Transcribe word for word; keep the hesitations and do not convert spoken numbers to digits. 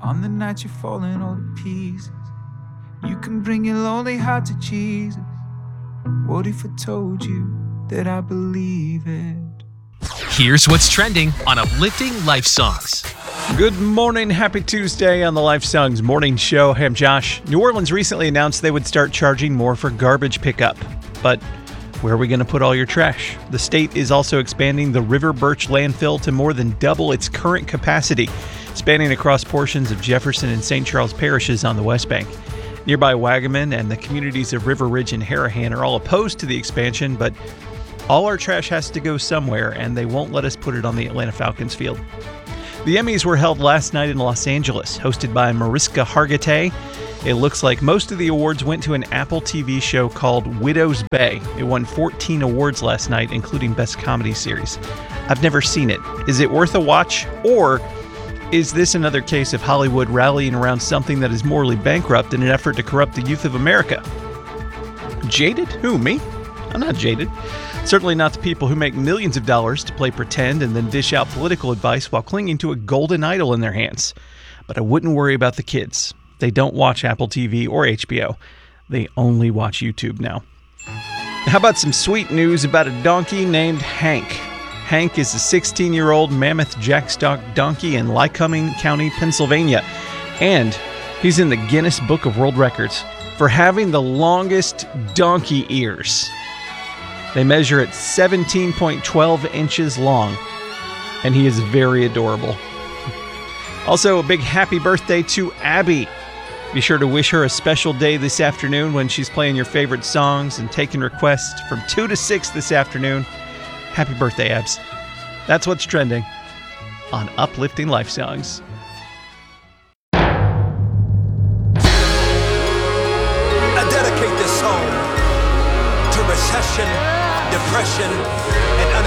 On the night you're falling all to pieces, you can bring your lonely heart to Jesus. What if I told you that I believe it? Here's what's trending on Uplifting Life Songs. Good morning. Happy Tuesday on the Life Songs Morning Show. Hey, I'm Josh. New Orleans recently announced they would start charging more for garbage pickup. But where are we going to put all your trash? The state is also expanding the River Birch landfill to more than double its current capacity, spanning across portions of Jefferson and Saint Charles parishes on the West Bank. Nearby Wagaman and the communities of River Ridge and Harahan are all opposed to the expansion, but all our trash has to go somewhere, and they won't let us put it on the Atlanta Falcons field. The Emmys were held last night in Los Angeles, hosted by Mariska Hargitay. It looks like most of the awards went to an Apple T V show called Widow's Bay. It won fourteen awards last night, including Best Comedy Series. I've never seen it. Is it worth a watch, or is this another case of Hollywood rallying around something that is morally bankrupt in an effort to corrupt the youth of America? Jaded? Who, me? I'm not jaded. Certainly not the people who make millions of dollars to play pretend and then dish out political advice while clinging to a golden idol in their hands. But I wouldn't worry about the kids. They don't watch Apple T V or H B O. They only watch YouTube now. How about some sweet news about a donkey named Hank? Hank is a sixteen-year-old mammoth jackstock donkey in Lycoming County, Pennsylvania. And he's in the Guinness Book of World Records for having the longest donkey ears. They measure at seventeen point one two inches long, and he is very adorable. Also, a big happy birthday to Abby. Be sure to wish her a special day this afternoon when she's playing your favorite songs and taking requests from two to six this afternoon. Happy birthday, Abs. That's what's trending on Uplifting Life Songs. I dedicate this song to recession, depression, and